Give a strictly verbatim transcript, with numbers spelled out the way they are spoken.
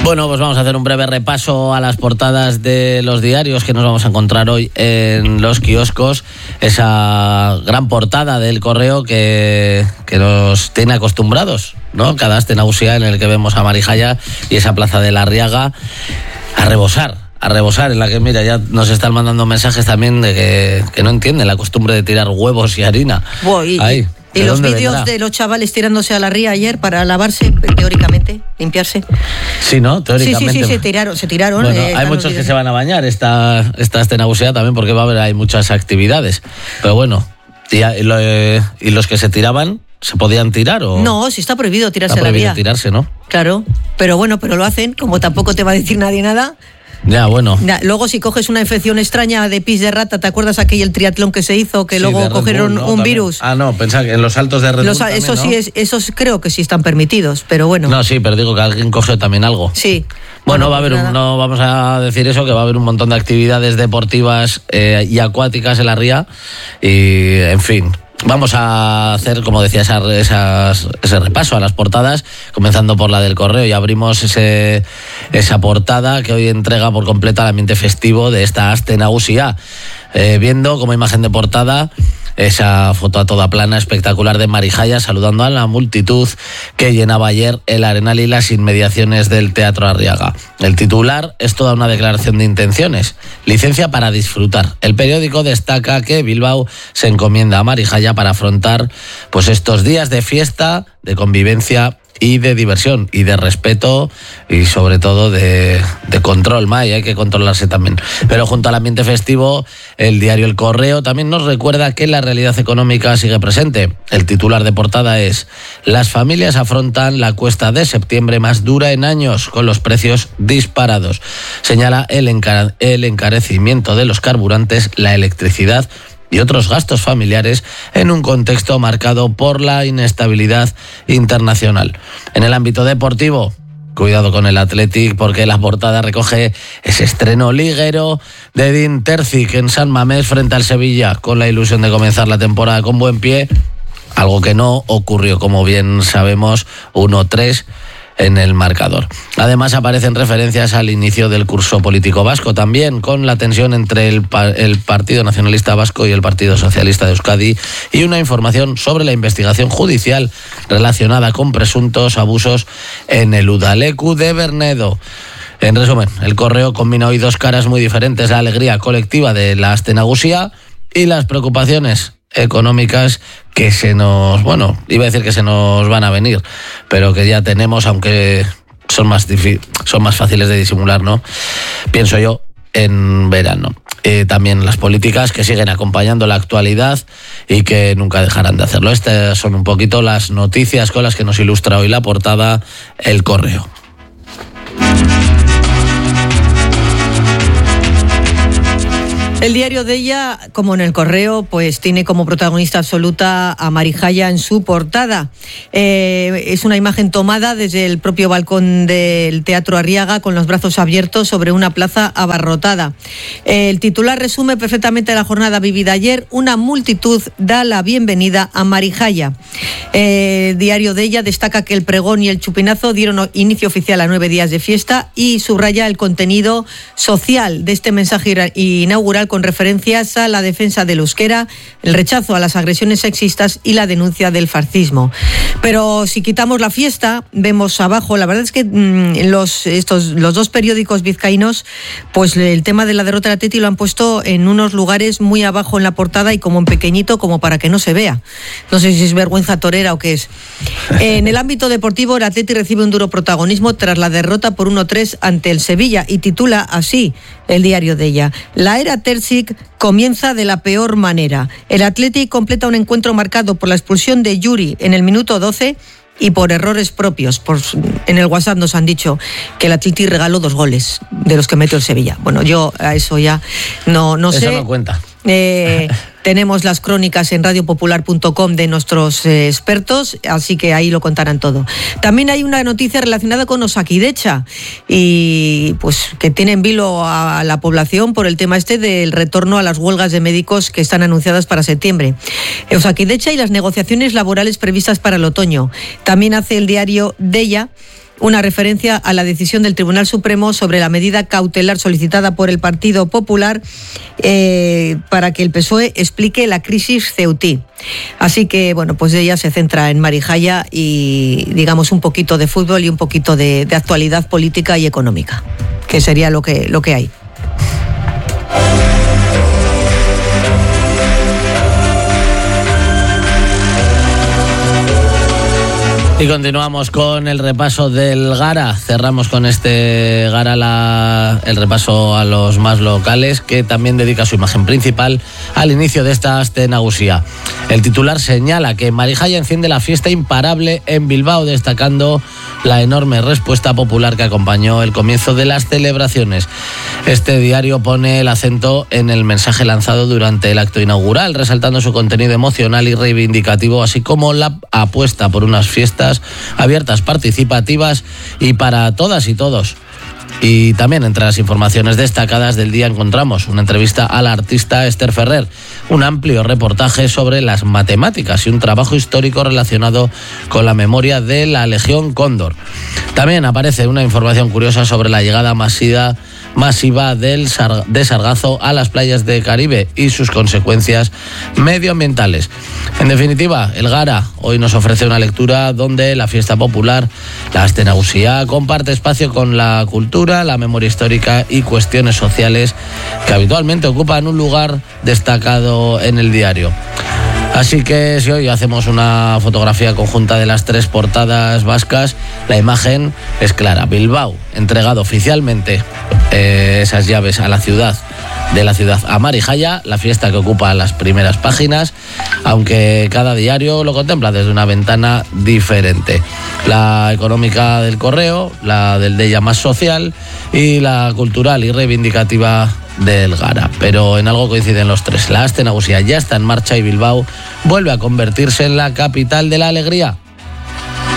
Bueno, pues vamos a hacer un breve repaso a las portadas de los diarios que nos vamos a encontrar hoy en los kioscos. Esa gran portada del Correo que, que nos tiene acostumbrados, ¿no? Cada Astenagusia, en el que vemos a Marijaya y esa plaza de la Arriaga a rebosar. A rebosar, en la que, mira, ya nos están mandando mensajes también de que, que no entienden la costumbre de tirar huevos y harina. Voy. Ahí. Y los vídeos de los chavales tirándose a la ría ayer para lavarse, teóricamente, limpiarse. Sí, ¿no? Teóricamente. Sí, sí, sí, se tiraron. Se tiraron bueno, eh, hay muchos que se van a bañar esta, esta Astenagusia también, porque va a haber hay muchas actividades. Pero bueno, y, y, lo, y los que se tiraban, ¿se podían tirar o...? No, sí está prohibido tirarse está prohibido a la ría. tirarse, ¿no? Claro, pero bueno, pero lo hacen, como tampoco te va a decir nadie nada... Ya, bueno. Ya, luego si coges una infección extraña de pis de rata, ¿te acuerdas aquel el triatlón que se hizo? Que sí, luego cogieron Bull, ¿no? un también. virus. Ah, no, pensaba que en los saltos de Red Bull los, también, Eso ¿no? sí, es, esos creo que sí están permitidos, pero bueno. No, sí, pero digo que alguien cogió también algo. Sí. Bueno, bueno va a haber un, no vamos a decir eso, que va a haber un montón de actividades deportivas eh, y acuáticas en la ría y, en fin... Vamos a hacer, como decía, esa, esas, ese repaso a las portadas, comenzando por la del Correo, y abrimos ese, esa portada que hoy entrega por completo el ambiente festivo de esta Astenagusia, eh, viendo como imagen de portada esa foto a toda plana espectacular de Marijaya saludando a la multitud que llenaba ayer el Arenal y las inmediaciones del Teatro Arriaga. El titular es toda una declaración de intenciones, licencia para disfrutar. El periódico destaca que Bilbao se encomienda a Marijaya para afrontar pues estos días de fiesta, de convivencia y de diversión y de respeto y sobre todo de, de control, May, hay que controlarse también. Pero junto al ambiente festivo, el diario El Correo también nos recuerda que la realidad económica sigue presente. El titular de portada es: las familias afrontan la cuesta de septiembre más dura en años, con los precios disparados. Señala el, encar- el encarecimiento de los carburantes, la electricidad y otros gastos familiares en un contexto marcado por la inestabilidad internacional. En el ámbito deportivo, cuidado con el Athletic, porque la portada recoge ese estreno liguero de Edin Terzic en San Mamés frente al Sevilla, con la ilusión de comenzar la temporada con buen pie, algo que no ocurrió, como bien sabemos, uno tres en el marcador. Además aparecen referencias al inicio del curso político vasco, también con la tensión entre el, el Partido Nacionalista Vasco y el Partido Socialista de Euskadi, y una información sobre la investigación judicial relacionada con presuntos abusos en el Udaleku de Bernedo. En resumen, el Correo combina hoy dos caras muy diferentes: la alegría colectiva de la Astenagusia y las preocupaciones económicas que se nos, bueno, iba a decir que se nos van a venir, pero que ya tenemos, aunque son más difí- son más fáciles de disimular, ¿no? Pienso yo, en verano. Eh, también las políticas que siguen acompañando la actualidad y que nunca dejarán de hacerlo. Estas son un poquito las noticias con las que nos ilustra hoy la portada El Correo. El diario de ella, como en el Correo, pues tiene como protagonista absoluta a Marijaya en su portada. Eh, es una imagen tomada desde el propio balcón del Teatro Arriaga, con los brazos abiertos sobre una plaza abarrotada. Eh, el titular resume perfectamente la jornada vivida ayer. Una multitud da la bienvenida a Marijaya. Eh, el diario de ella destaca que el pregón y el chupinazo dieron inicio oficial a nueve días de fiesta y subraya el contenido social de este mensaje inaugural, con referencias a la defensa del euskera, el rechazo a las agresiones sexistas y la denuncia del fascismo. Pero si quitamos la fiesta, vemos abajo, la verdad es que mmm, los, estos, los dos periódicos vizcaínos, pues el tema de la derrota del Atleti lo han puesto en unos lugares muy abajo en la portada y como en pequeñito, como para que no se vea. No sé si es vergüenza torera o qué es. En el ámbito deportivo, el Atleti recibe un duro protagonismo tras la derrota por uno tres ante el Sevilla, y titula así el diario de ella: la era Terzic comienza de la peor manera. El Athletic completa un encuentro marcado por la expulsión de Yuri en el minuto doce y por errores propios. Por, en el WhatsApp nos han dicho que el Athletic regaló dos goles de los que metió el Sevilla. Bueno, yo a eso ya no, no sé. Eso no cuenta. Eh, tenemos las crónicas en radio popular punto com de nuestros eh, expertos, así que ahí lo contarán todo. También hay una noticia relacionada con Osakidecha, y pues que tiene en vilo a la población por el tema este del retorno a las huelgas de médicos que están anunciadas para septiembre. Osakidecha y las negociaciones laborales previstas para el otoño. También hace el diario Deia una referencia a la decisión del Tribunal Supremo sobre la medida cautelar solicitada por el Partido Popular eh, para que el P S O E explique la crisis ceutí. Así que, bueno, pues ella se centra en Marijaya y, digamos, un poquito de fútbol y un poquito de, de actualidad política y económica, que sería lo que, lo que hay. Y continuamos con el repaso del Gara. Cerramos con este Gara la, el repaso a los más locales, que también dedica su imagen principal al inicio de esta Aste Nagusia. El titular señala que Marijaya enciende la fiesta imparable en Bilbao, destacando la enorme respuesta popular que acompañó el comienzo de las celebraciones. Este diario pone el acento en el mensaje lanzado durante el acto inaugural, resaltando su contenido emocional y reivindicativo, así como la apuesta por unas fiestas abiertas, participativas y para todas y todos. Y también entre las informaciones destacadas del día encontramos una entrevista a la artista Esther Ferrer, un amplio reportaje sobre las matemáticas y un trabajo histórico relacionado con la memoria de la Legión Cóndor. También aparece una información curiosa sobre la llegada masiva masiva del Sar- de Sargazo a las playas de Caribe y sus consecuencias medioambientales. En definitiva, el Gara hoy nos ofrece una lectura donde la fiesta popular, la Aste Nagusia, comparte espacio con la cultura, la memoria histórica y cuestiones sociales que habitualmente ocupan un lugar destacado en el diario. Así que si hoy hacemos una fotografía conjunta de las tres portadas vascas, la imagen es clara. Bilbao, entregado oficialmente eh, esas llaves a la ciudad, de la ciudad a Marijaya, la fiesta que ocupa las primeras páginas, aunque cada diario lo contempla desde una ventana diferente. La económica del Correo, la del Deia más social y la cultural y reivindicativa del Gara, pero en algo coinciden los tres. La Aste Nagusia ya está en marcha y Bilbao vuelve a convertirse en la capital de la alegría.